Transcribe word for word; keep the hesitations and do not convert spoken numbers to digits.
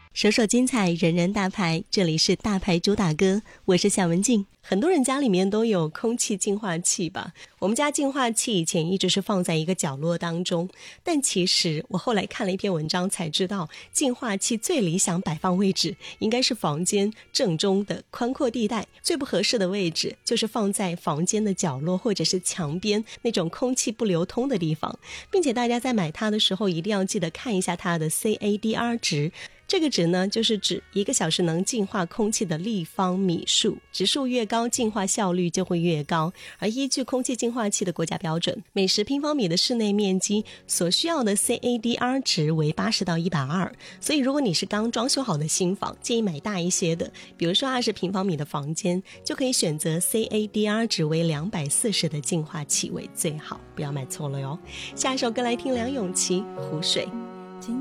首首精彩，人人大牌，这里是大牌主打歌，我是夏文静。很多人家里面都有空气净化器吧？我们家净化器以前一直是放在一个角落当中，但其实我后来看了一篇文章才知道，净化器最理想摆放位置应该是房间正中的宽阔地带，最不合适的位置就是放在房间的角落或者是墙边那种空气不流通的地方，并且大家在买它的时候一定要记得看一下它的 C A D R 值。这个值呢，就是指一个小时能净化空气的立方米数，值数越高，净化效率就会越高。而依据空气净化器的国家标准，每十平方米的室内面积所需要的 C A D R 值为八十到一百二，所以如果你是刚装修好的新房，建议买大一些的，比如说二十平方米的房间，就可以选择 C A D R 值为两百四十的净化器为最好，不要买错了哟。下一首歌来听梁咏琪《湖水》。